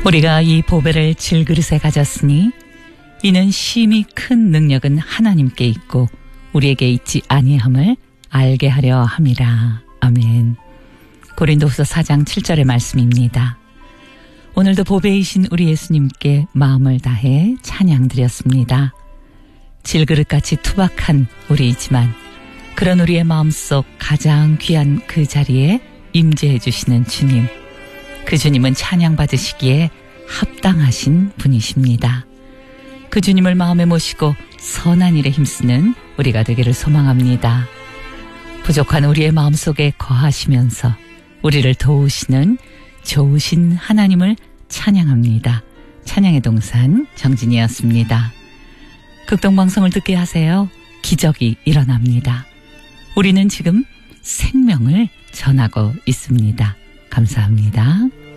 우리가 이 보배를 질그릇에 가졌으니 이는 심히 큰 능력은 하나님께 있고 우리에게 있지 아니함을 알게 하려 함이라. 아멘. 고린도후서 4장 7절의 말씀입니다. 오늘도 보배이신 우리 예수님께 마음을 다해 찬양드렸습니다. 질그릇같이 투박한 우리이지만 그런 우리의 마음속 가장 귀한 그 자리에 임재해 주시는 주님, 그 주님은 찬양받으시기에 합당하신 분이십니다. 그 주님을 마음에 모시고 선한 일에 힘쓰는 우리가 되기를 소망합니다. 부족한 우리의 마음속에 거하시면서 우리를 도우시는 좋으신 하나님을 찬양합니다. 찬양의 동산 정진이었습니다. 극동방송을 듣게 하세요. 기적이 일어납니다. 우리는 지금 생명을 전하고 있습니다. 감사합니다.